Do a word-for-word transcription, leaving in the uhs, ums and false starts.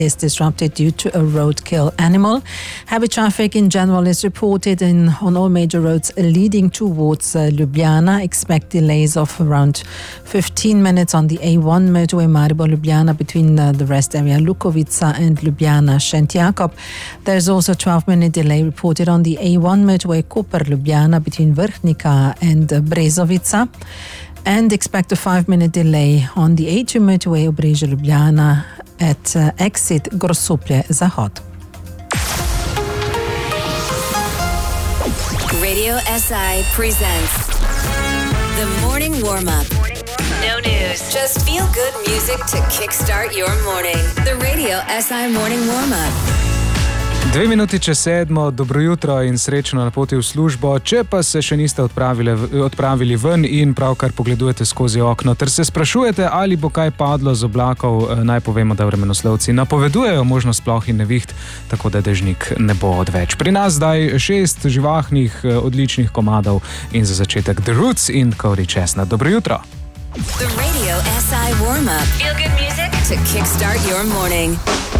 is disrupted due to a roadkill animal. Heavy traffic in general is reported in on all major roads leading towards uh, Ljubljana. Expect delays of around fifteen minutes on the A one motorway Maribor-Ljubljana between uh, the rest area Lukovica and Ljubljana-Šent Jakob. There's also a twelve minute delay reported on the A one motorway Koper-Ljubljana between Vrhnika and uh, Brezovica. And expect a five minute delay on the A two motorway Obrežje-Ljubljana at uh, exit Grosuplje-Zahod. Radio S I presents The Morning Warm-Up. No news, just feel-good music to kickstart your morning. The Radio S I Morning Warm-Up. Dve minuti čez sedmo, dobro jutro in srečno na poti v službo. Če pa se še niste odpravili, odpravili ven in pravkar pogledujete skozi okno, ter se sprašujete, ali bo kaj padlo z oblakov, naj povemo, da vremenoslovci napovedujejo možnost ploh in neviht, tako da dežnik ne bo odveč. Pri nas zdaj šest živahnih, odličnih komadov in za začetek The Roots in Cody Chestnut. Dobro jutro! The Radio S I Warm-Up. Feel good music to kickstart your morning.